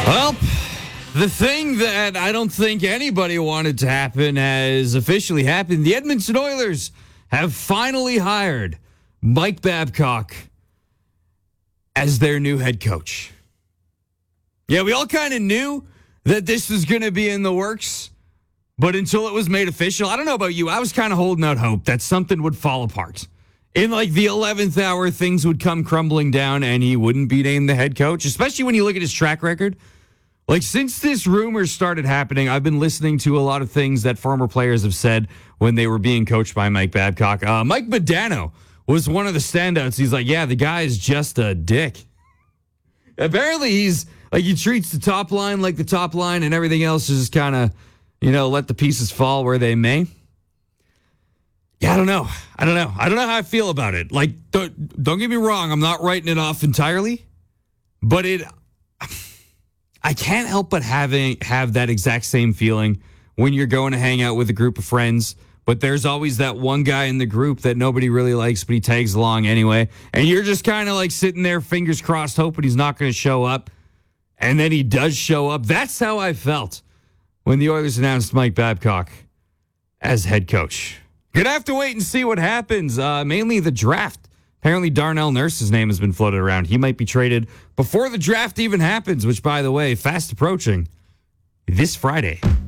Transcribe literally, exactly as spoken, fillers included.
Well, the thing that I don't think anybody wanted to happen has officially happened. The Edmonton Oilers have finally hired Mike Babcock as their new head coach. Yeah, we all kind of knew that this was going to be in the works, but until it was made official, I don't know about you, I was kind of holding out hope that something would fall apart. In like the eleventh hour, things would come crumbling down and he wouldn't be named the head coach, especially when you look at his track record. Like, since this rumor started happening, I've been listening to a lot of things that former players have said when they were being coached by Mike Babcock. Uh, Mike Modano was one of the standouts. He's like, yeah, the guy is just a dick. Apparently, he's like, he treats the top line like the top line and everything else is just kind of, you know, let the pieces fall where they may. Yeah, I don't know. I don't know. I don't know how I feel about it. Like, don't, don't get me wrong. I'm not writing it off entirely, but it... I can't help but having have that exact same feeling when you're going to hang out with a group of friends, but there's always that one guy in the group that nobody really likes, but he tags along anyway. And you're just kind of like sitting there, fingers crossed, hoping he's not going to show up. And then he does show up. That's how I felt when the Oilers announced Mike Babcock as head coach. Gonna have to wait and see what happens. Uh, mainly the draft. Apparently, Darnell Nurse's name has been floated around. He might be traded before the draft even happens, which, by the way, fast approaching this Friday.